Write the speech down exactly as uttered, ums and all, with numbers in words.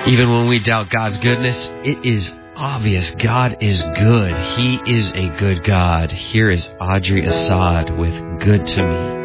Even when we doubt God's goodness, it is obvious God is good. He is a good God. Here is Audrey Assad with Good to Me.